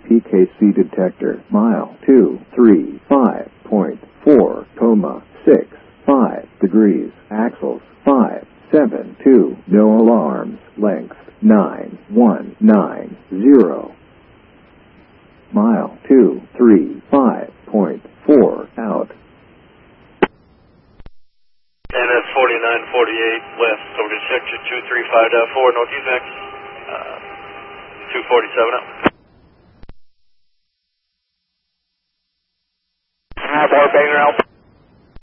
PKC detector. Mile 235.4, 65 degrees. Axles 572. No alarms. Length 9190. Mile 235.4 out. And at 4948 west over to sector 235.4, no defects, 247 up. More Banger Alpha.